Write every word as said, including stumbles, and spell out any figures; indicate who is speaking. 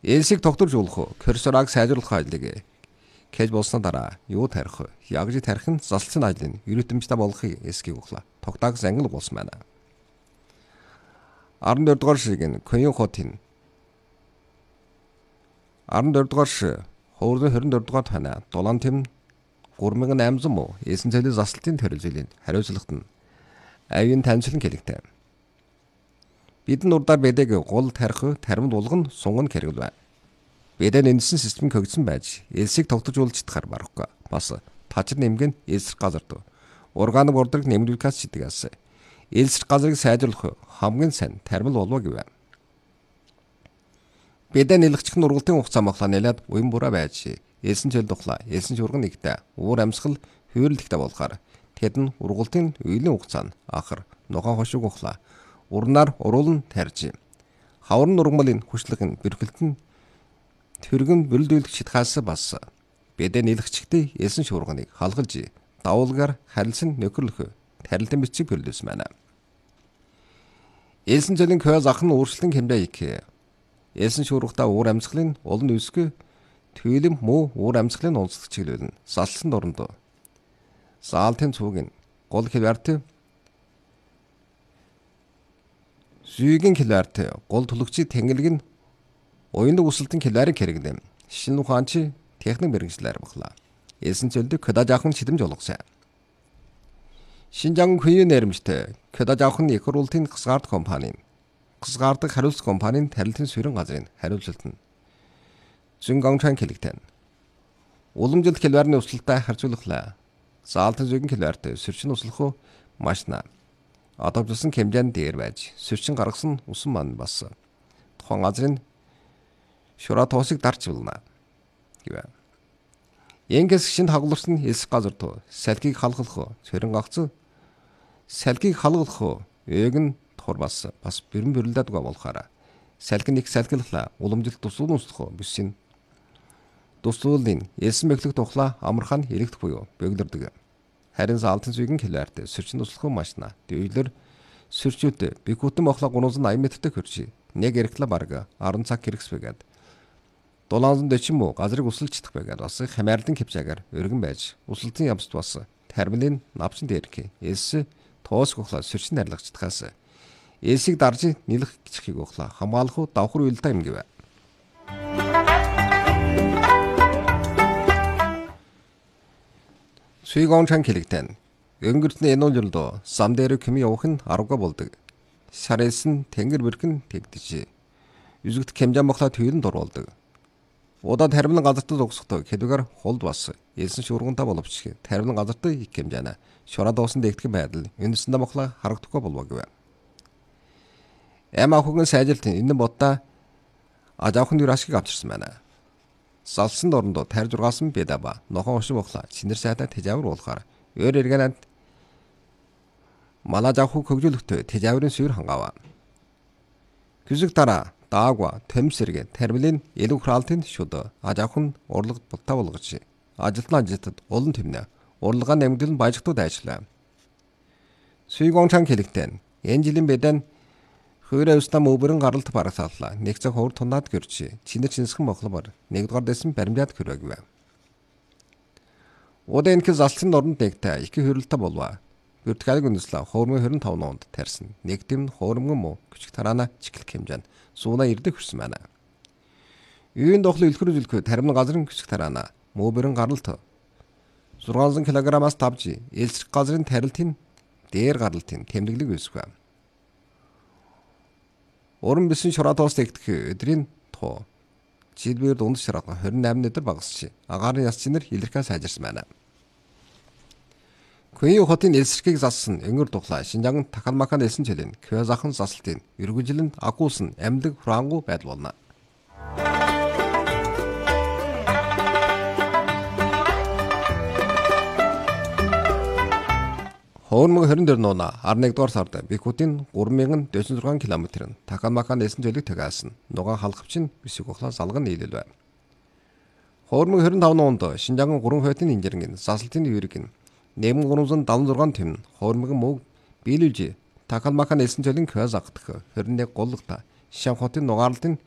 Speaker 1: Ээлсийг тогтворжуулах уу, курсорыг сайжруулах ажлыг хийж болсны дараа юу тарих вэ? Яг жи тарих нь заслын ажлын ерөөтөмжтэй болохыг эсгийг углаа. Тогтоог зангил болсон байна. арван дөрөв дугаар шигийн Куин хотын арван дөрөв дугаар ши хөврөн хорин дөрөв дугаар тана дулаан тэм гурван мянган аймсан муу эсэн цэлийн заслын төрөлжлийн хариуцлагт нь аюун танилцлан хэлэгтэй. Бидэн урдаар бэдэг гол тарих таримд улган сунган хэрэгэл байна. Бэдэн эндсэн систем когдсон байж элсийг тогтворжуулж чадхаар барахгүй. Бас тачир нэмгэн элсрэх газард органик урдраг нэмэгдүүлэхээс чидгээс элсрэх газрыг сайжруулах хамгийн сайн таримл болов гэв. Бэдэн нэлгчх нургалтын хугацаа махлаа нэлээд уян бураа байж элсэн чөл тухлаа элсэн чурган нэгтээ уур амьсгал хүйрлэгтэй болохоор тэд нь ургалтын үеийн хугацаа нь ахар нухан хошиг ухлаа урнаар уруулан тарьж хаврын нургамлын хүчлэгэн бэрхэлтэн тэргэн бэлдүүлэх шидхаас бас бэдэн нэлгчхтэй элсэн шуурганыг халгалж давуулгаар харилсан нөхөрлөх тарилтын бичиг бүрлдсэн байна. Элсэн цэлийн кез ах нь өөрчлөлт хэмжээ их элсэн шуургатаа уур амьсгалын олон үсгэ төвлөм муу уур амьсгалын онцлог чиглэл нь салсан дорнд заалтын цуугийн гол хилварт зүйгийн хилварт гол төлөгчийн тэнгэлэг нь уяндаг өсөлтийн хилварын хэрэглэм шинэ ухаанчи техник мэрэгчлэр баглаа. Элсэн цөлдөг кэда жаахан чидэмж болгосон. Шинжаан Куин нэрмжтэй кэда жаахан их хурлын гасгард компани гасгардаг хариуцлага компанийн тарилтын суурин газрын хариуцлалт нь Зүнгончан хэлэгтэн. Уламжилт хилварны өсөлтөд харьцуулахлаа. Заалтын зүйгийн хилварт сөрчин услах машина одоогдсон хэмжээнд дээр байж сөрчин гаргасан усан маань бас тухайн газрын шураа тоосыг дарж болно гэв. Энгээс шинэ хагуулсан элс газар туу салхийг халгалах цэрэн гагц салхийг халгалах өөг нь тур бас бас бэрэн бэрлээд байгаа болохоор салхин их салхилахлаа уламжилт тусуул услах бүсийн тусуулын элсэн бэглэх тухлаа амархан эрэгдэх буюу бэглэрдэг. Харин заалтын зүйгийн хилварт сөрчин туслах машина дэвлэр сөрчүүд бикүтэн мохлоо гурван зуун аян метртэй хөрчи нэг эрэхлэ бараг арван цаг хэрэгс байгаад дулаан дэчин муу газрыг усалж чадах байгаад бас хамаарлын хэмжээгээр өргөн байж усалтын ямст бас тармилын навчин дээрх элс тоос гохлоо сөрчин нарлагч чадхаас элсийг дарж нэлэх гिचхийг ухлаа хамгаалах уу давхар уйлдаа юм гэв. Суйгончан хэлэгтэн өнгөрсөн энэ үйлдэл сам дээр kimi явах нь арга болдог. Шарэлсэн тэнгэр бэрхэн тэгдэж үзэгт хэмжээ мохлоо төвлөн дурвалдаг. Удаад таримлан газартад угсахдаа хэдвэгээр хулд бас элсэн шуургантай боловч таримлан газартад их хэмжээна шураа дуусан дэгтгэн байдал өндөсөндөө мохлоо харагдахгүй болов гэв. Эм ахугын сайжилт энэ боддоо ажаахын дүр ашиг авчирсан байна. Салсан дорндоо тарж ургаасан бэдаба нохон ошиг мохлоо чинэр сайдаа тэжавар уулахаар өөр эргэнэнд малажааху хөгжүүлэхтэй тэжаврын суурь хангаава. Күзэг дараа даагва төмсэргэ тармилын элэг хураалтын шуд ажаахын урлагт бултаа болгож ажилтнаа ажилтад олон тэмнэ урлагаа нэмэгдэл баяжгтууд ажиллаа. Суйгончан хэлэгтэн энэ жилийн бэдэн хөрөө устам өвөрн гаралт барагсааллаа. Нэг цаг ховор тунаад гэрчи. Чинэр чинсхэн мохломор нэгдүгээр дэсэн баримжаад хөрөөг. Удаа энэ заслын дорнд нэгтэй их хөрөлтөй болваа. Бүртгэлэг үндэслээ хоормын хорин таван онд тарьсан. Нэгдэм хоормон муу küçük тараана чиглэх хэмжээнд сууна ирдэг хүрсэн байна. Үйн дохлоо илхэр үзэлхөө таримны газрын küçük тараана мөбөрн гаралт зургаан килограммаас тавж элсрэх газрын тарилтын дээр гаралтын тэмдэглэг үүсгэв. Уран бисэн шураа тоос тэгдэх өдрийн туу жидбэр дунд шараа двадцать восемь өдөр багасч агаарын яс чинэр илэрхээ сайжирсан байна. Куин хотын элсэрхийг зассан өнгөр тухлаа Шинжаан Такалмакан элсэн чөлөн Кёзахан засалтын эргүүлжинд агуулсан амьдаг хураангуй байдал болно. Хоормог хорин дээр нуна арван нэгдүгээр сард Бикутын гурван мянган дөрвөн зургаан километр Такалмакан элсэн чөлөг тагаасан нугаан халхавчин бисиг ухлаа салган нийлэл байна. Хоормог хорин таван онд Шинжаан гурван хойтын инжиргэн засалтын юриг нэмэн гурван зуун таван зургаан тэм хоормог мөг биелүүлж Такалмакан элсэн чөлөн Кёз агдах хорин нэг голлогта Шан хотын нугаарлалтын